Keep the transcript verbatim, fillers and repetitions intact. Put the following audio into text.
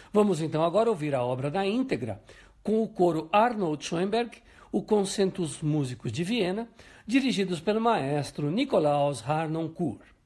Vamos então agora ouvir a obra na íntegra, com o coro Arnold Schoenberg, o Concentus Músicos de Viena, dirigidos pelo maestro Nikolaus Harnoncourt.